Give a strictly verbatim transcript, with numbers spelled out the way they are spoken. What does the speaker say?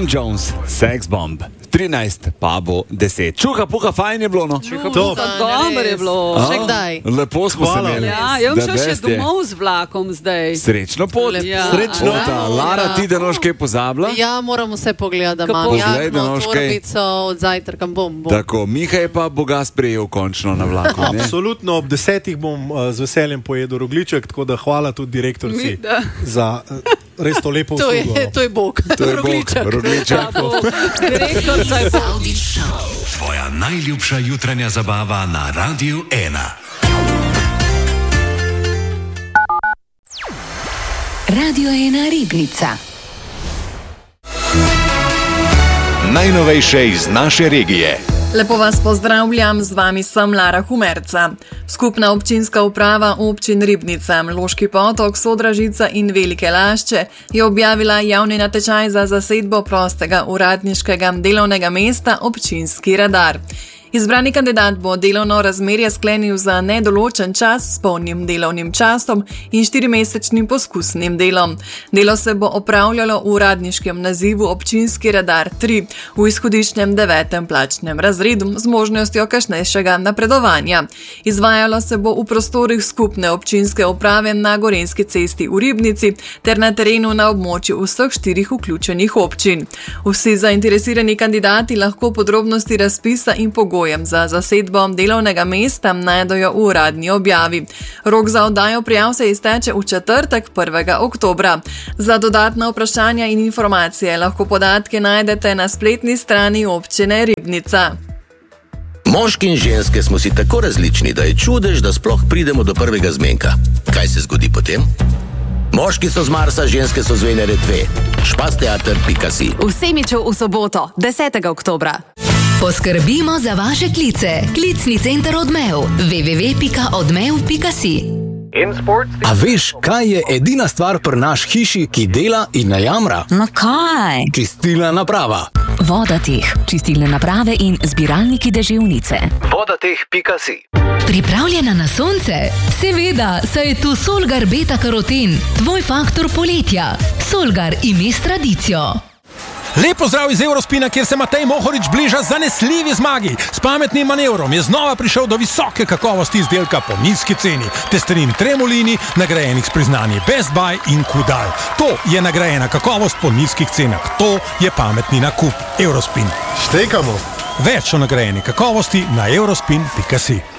Tom Jones, Sex Bomb. trinajst, pa bo deset. Čuha, puha, fajn je bilo, no? Čuha, puha, dobro je bilo. Še kdaj? Lepo smo se imeli. Ja, jaz šel še domov z vlakom zdaj. Srečno pot. Ja. Srečno. Ja. Lara, ti denoš kaj pozabila? Ja, moram vse pogledati, da imam Pozlej, jakno, denoš kaj? torbico, od zajtrka bom. bom. Tako, Miha je pa Boga sprejel končno na vlaku, ne? Absolutno, ob desetih bom uh, z veseljem pojedel rogliček, tako da hvala tudi direktorci za uh, res to lepo To uslugo. je, to je Bog. To je Bog, rogliček. Direktorca je Bog. Tvoja najljubša jutranja zabava na Radiu ena. Radio ena Ribnica. Najnovejše iz naše regije. Lepo vas pozdravljam, z vami sem Lara Humerca. Skupna občinska uprava občin Ribnica, Loški Potok, Sodražica in Velike Lašče je objavila javni natečaj za zasedbo prostega uradniškega delovnega mesta občinski radar. Izbrani kandidat bo delovno razmerje sklenil za nedoločen čas s polnim delovnim časom in štirimesečnim poskusnim delom. Delo se bo opravljalo v uradniškem nazivu občinski radar tri v izhodiščnem devetem plačnem razredu z možnostjo kasnejšega napredovanja. Izvajalo se bo v prostorih skupne občinske uprave na Gorenjski cesti v Ribnici ter na terenu na območju vseh štirih vključenih občin. Vsi zainteresirani kandidati lahko podrobnosti razpisa in pogoje za zasedbo delovnega mesta najdejo v uradni objavi. Rok za oddajo prijav se izteče v četrtek, prvega oktobra. Za dodatna vprašanja in informacije lahko podatke najdete na spletni strani občine Ribnica. Moški in ženske smo si tako različni, da je čudež, da sploh pridemo do prvega zmenka. Kaj se zgodi potem? Moški so z Marsa, ženske so z Venere dve. špasteater pika si. V Semiču v soboto, desetega oktobra. Poskrbimo za vaše klice. Klicni center Odmev. w w w pika odmev pika si. A veš, kaj je edina stvar pri naš hiši, ki dela in ne jamra? No kaj? Čistilna naprava. Vodateh, čistilne naprave in zbiralniki deževnice. vodateh pika si. Pripravljena na sonce? Seveda, saj je tu Solgar beta karoten, tvoj faktor poletja. Solgar ime s tradicijo. Lep pozdrav iz Eurospina, kjer se Matej Mohorič bliža zanesljivi zmagi. S pametnim manevrom je znova prišel do visoke kakovosti izdelka po nizki ceni. Testerin Tremolini, nagrajenih s priznanji Best Buy in Kudal. To je nagrajena kakovost po nizkih cenah. To je pametni nakup. Eurospin. Štekamo. Več o nagrajeni kakovosti na eurospin pika si.